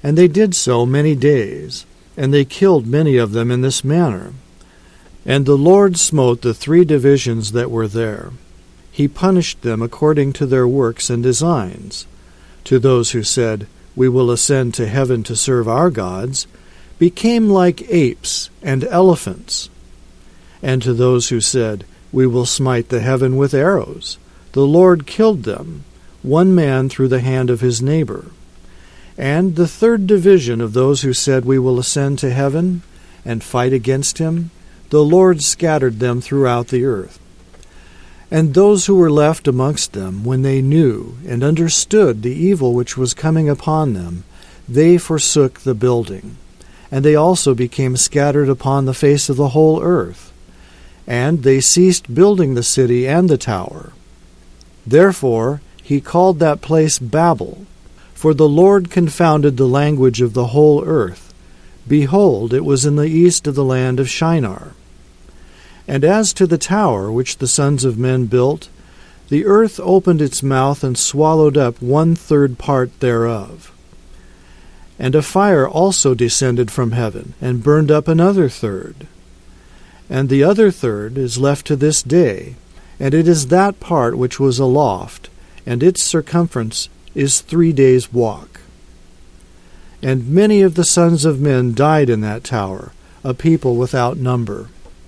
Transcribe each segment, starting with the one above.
And they did so many days, and they killed many of them in this manner. And the Lord smote the 3 divisions that were there. He punished them according to their works and designs. To those who said, "We will ascend to heaven to serve our gods," became like apes and elephants. And to those who said, "We will smite the heaven with arrows," the Lord killed them, one man through the hand of his neighbor. And the 3rd division of those who said, "We will ascend to heaven," and fight against him, the Lord scattered them throughout the earth. And those who were left amongst them, when they knew and understood the evil which was coming upon them, they forsook the building. And they also became scattered upon the face of the whole earth. And they ceased building the city and the tower. Therefore he called that place Babel, for the Lord confounded the language of the whole earth. Behold, it was in the east of the land of Shinar. And as to the tower which the sons of men built, the earth opened its mouth and swallowed up 1/3 part thereof. And a fire also descended from heaven, and burned up another third. And the other third is left to this day, and it is that part which was aloft, and its circumference is 3 days' walk. And many of the sons of men died in that tower, a people without number.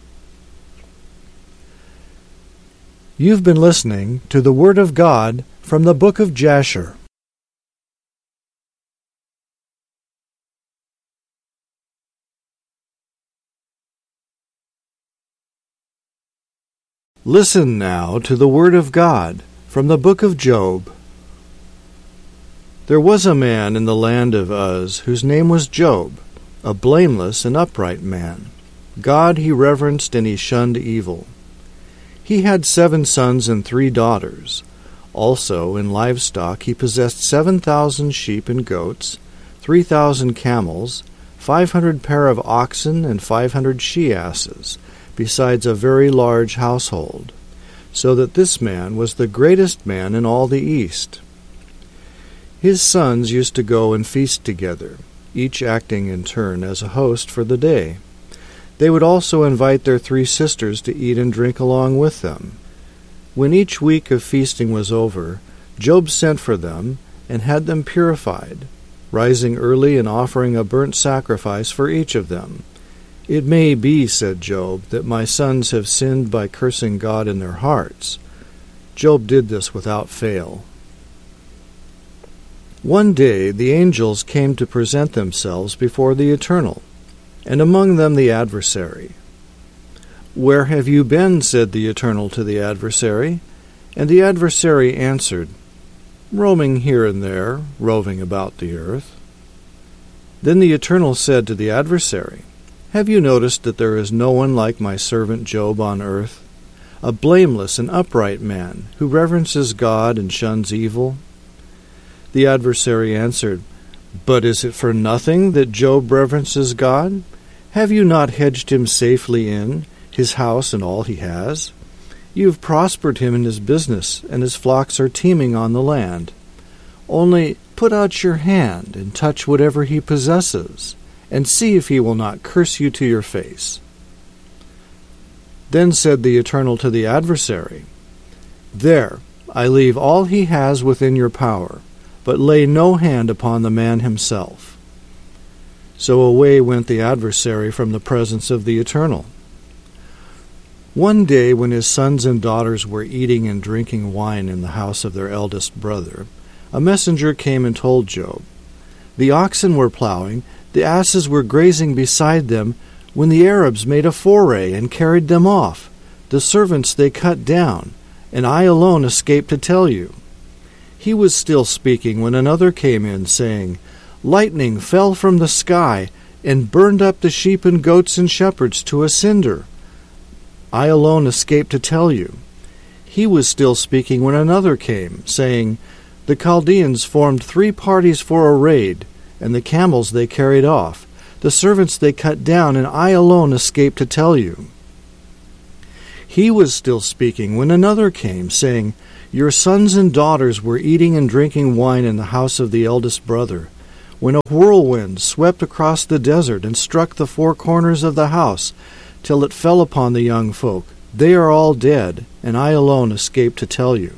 You've been listening to the Word of God from the book of Jasher. Listen now to the Word of God from the book of Job. There was a man in the land of Uz whose name was Job, a blameless and upright man. God he reverenced and he shunned evil. He had 7 sons and 3 daughters. Also in livestock he possessed 7,000 sheep and goats, 3,000 camels, 500 pair of oxen, and 500 she-asses, besides a very large household, so that this man was the greatest man in all the East. His sons used to go and feast together, each acting in turn as a host for the day. They would also invite their 3 sisters to eat and drink along with them. When each week of feasting was over, Job sent for them and had them purified, rising early and offering a burnt sacrifice for each of them. "It may be," said Job, "that my sons have sinned by cursing God in their hearts." Job did this without fail. One day the angels came to present themselves before the Eternal, and among them the adversary. "Where have you been?" said the Eternal to the adversary. And the adversary answered, "Roaming here and there, roving about the earth." Then the Eternal said to the adversary, "Have you noticed that there is no one like my servant Job on earth, a blameless and upright man, who reverences God and shuns evil?" The adversary answered, "But is it for nothing that Job reverences God? Have you not hedged him safely in, his house and all he has? You have prospered him in his business, and his flocks are teeming on the land. Only put out your hand and touch whatever he possesses, and see if he will not curse you to your face." Then said the Eternal to the adversary, "There, I leave all he has within your power, but lay no hand upon the man himself." So away went the adversary from the presence of the Eternal. One day when his sons and daughters were eating and drinking wine in the house of their eldest brother, a messenger came and told Job. The oxen were plowing, the asses were grazing beside them, when the Arabs made a foray and carried them off. The servants they cut down, and I alone escaped to tell you. He was still speaking when another came in, saying, "Lightning fell from the sky and burned up the sheep and goats and shepherds to a cinder. I alone escaped to tell you." He was still speaking when another came, saying, "The Chaldeans formed 3 parties for a raid, and the camels they carried off. The servants they cut down, and I alone escaped to tell you." He was still speaking when another came, saying, "Your sons and daughters were eating and drinking wine in the house of the eldest brother. when a whirlwind swept across the desert and struck the four corners of the house, till it fell upon the young folk. They are all dead, and I alone escaped to tell you."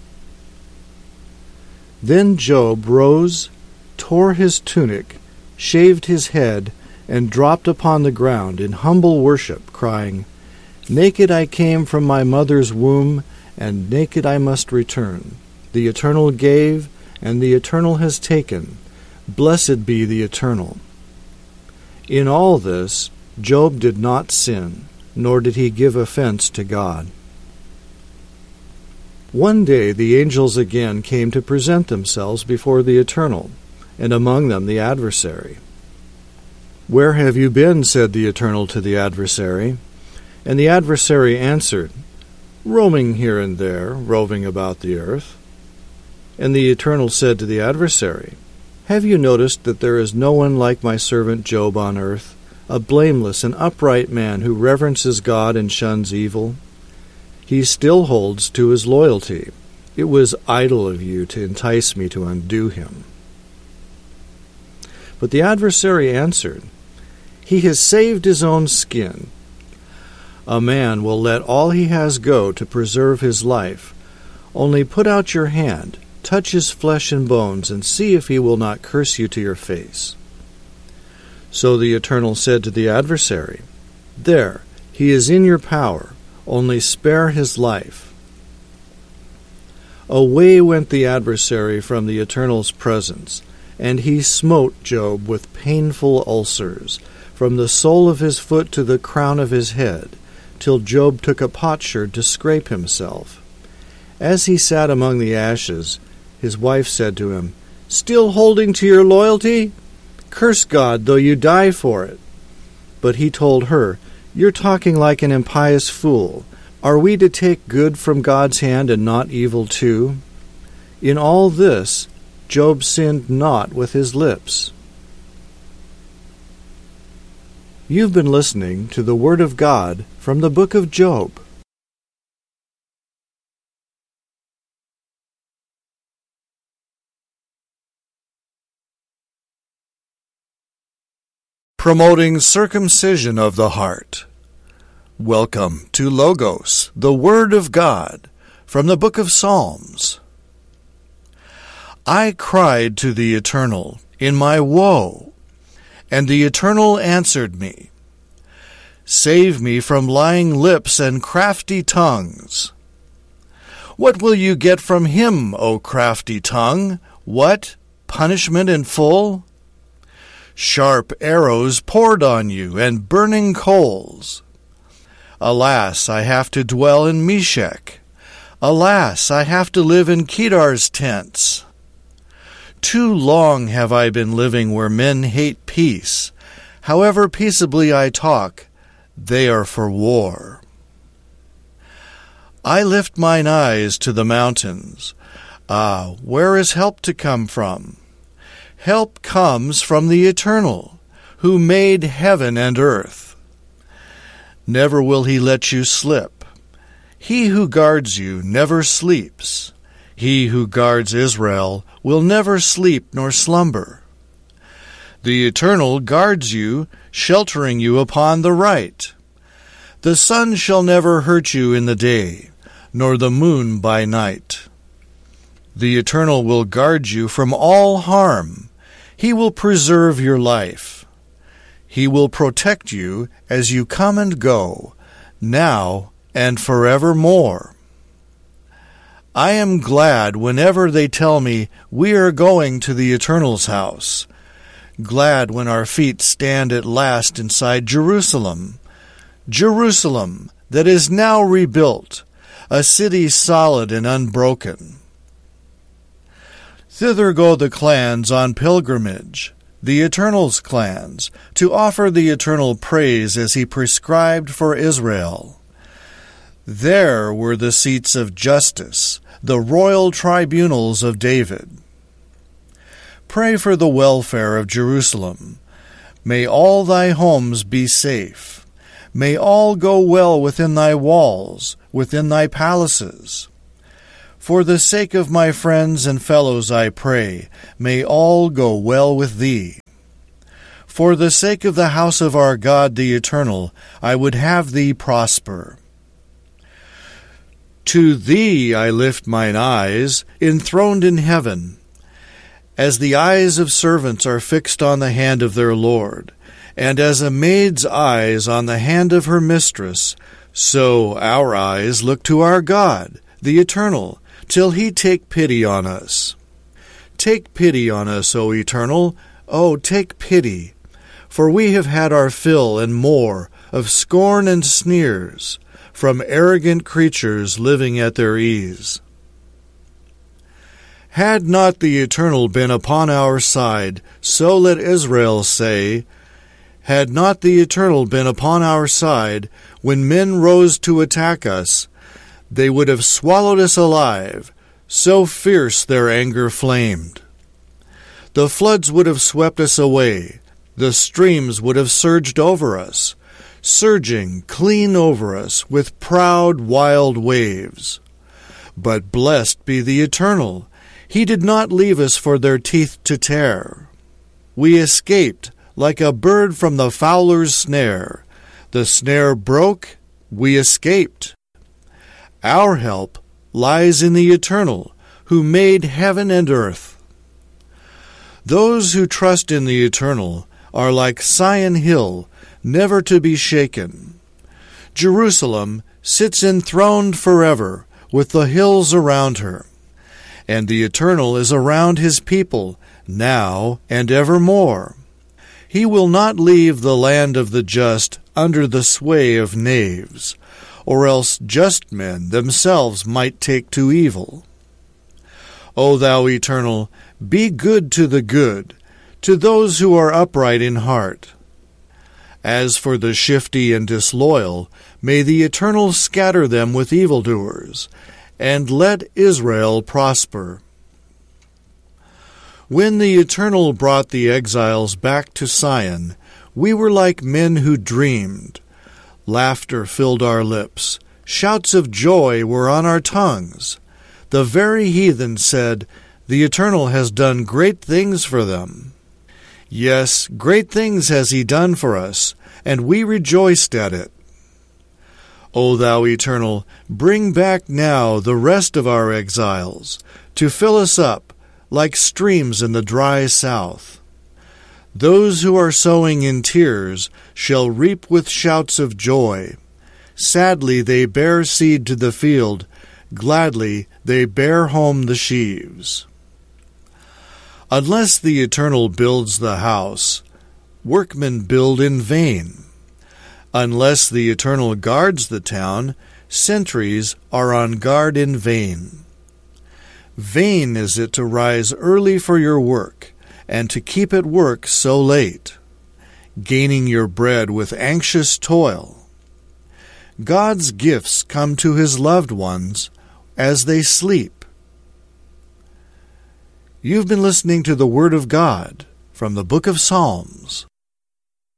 Then Job rose, tore his tunic, shaved his head, and dropped upon the ground in humble worship, crying, "Naked I came from my mother's womb, and naked I must return. The Eternal gave, and the Eternal has taken. Blessed be the Eternal." In all this, Job did not sin, nor did he give offense to God. One day the angels again came to present themselves before the Eternal, and among them the adversary. "Where have you been?" said the Eternal to the adversary. And the adversary answered, "Roaming here and there, roving about the earth." And the Eternal said to the adversary, "Have you noticed that there is no one like my servant Job on earth, a blameless and upright man who reverences God and shuns evil? He still holds to his loyalty. It was idle of you to entice me to undo him." But the adversary answered, "He has saved his own skin. A man will let all he has go to preserve his life. Only put out your hand, touch his flesh and bones, and see if he will not curse you to your face." So the Eternal said to the adversary, "There, he is in your power. Only spare his life." Away went the adversary from the Eternal's presence, and he smote Job with painful ulcers, from the sole of his foot to the crown of his head, till Job took a potsherd to scrape himself. As he sat among the ashes, his wife said to him, "Still holding to your loyalty? Curse God, though you die for it." But he told her, "You're talking like an impious fool. Are we to take good from God's hand and not evil too?" In all this, Job sinned not with his lips. You've been listening to the Word of God from the book of Job. Promoting circumcision of the heart. Welcome to Logos, the Word of God, from the book of Psalms. I cried to the Eternal in my woe, and the Eternal answered me. Save me from lying lips and crafty tongues. What will you get from him, O crafty tongue? What? Punishment in full? Sharp arrows poured on you, and burning coals. Alas, I have to dwell in Meshech. Alas, I have to live in Kedar's tents. Too long have I been living where men hate peace. However peaceably I talk, they are for war. I lift mine eyes to the mountains. Ah, where is help to come from? Help comes from the Eternal, who made heaven and earth. Never will he let you slip. He who guards you never sleeps. He who guards Israel will never sleep nor slumber. The Eternal guards you, sheltering you upon the right. The sun shall never hurt you in the day, nor the moon by night. The Eternal will guard you from all harm. He will preserve your life. He will protect you as you come and go, now and forevermore. I am glad whenever they tell me we are going to the Eternal's house. Glad when our feet stand at last inside Jerusalem. Jerusalem that is now rebuilt, a city solid and unbroken. Thither go the clans on pilgrimage, the Eternal's clans, to offer the Eternal praise as he prescribed for Israel. There were the seats of justice, the royal tribunals of David. Pray for the welfare of Jerusalem. May all thy homes be safe. May all go well within thy walls, within thy palaces. For the sake of my friends and fellows I pray, may all go well with thee. For the sake of the house of our God the Eternal, I would have thee prosper. To thee I lift mine eyes, enthroned in heaven. As the eyes of servants are fixed on the hand of their Lord, and as a maid's eyes on the hand of her mistress, so our eyes look to our God, the Eternal, till he take pity on us. Take pity on us, O Eternal, O take pity, for we have had our fill and more of scorn and sneers from arrogant creatures living at their ease. Had not the Eternal been upon our side, so let Israel say, had not the Eternal been upon our side, when men rose to attack us, they would have swallowed us alive, so fierce their anger flamed. The floods would have swept us away, the streams would have surged over us, surging clean over us with proud, wild waves. But blessed be the Eternal, he did not leave us for their teeth to tear. We escaped like a bird from the fowler's snare. The snare broke, we escaped. Our help lies in the Eternal, who made heaven and earth. Those who trust in the Eternal are like Sion Hill, never to be shaken. Jerusalem sits enthroned forever, with the hills around her. And the Eternal is around his people, now and evermore. He will not leave the land of the just under the sway of knaves, or else just men themselves might take to evil. O thou Eternal, be good to the good, to those who are upright in heart. As for the shifty and disloyal, may the Eternal scatter them with evildoers, and let Israel prosper. When the Eternal brought the exiles back to Sion, we were like men who dreamed. Laughter filled our lips, shouts of joy were on our tongues. The very heathen said, "The Eternal has done great things for them." Yes, great things has he done for us, and we rejoiced at it. O thou Eternal, bring back now the rest of our exiles, to fill us up like streams in the dry south. Those who are sowing in tears shall reap with shouts of joy. Sadly they bear seed to the field, gladly they bear home the sheaves. Unless the Eternal builds the house, workmen build in vain. Unless the Eternal guards the town, sentries are on guard in vain. Vain is it to rise early for your work, and to keep at work so late, gaining your bread with anxious toil. God's gifts come to his loved ones as they sleep. You've been listening to the Word of God from the Book of Psalms.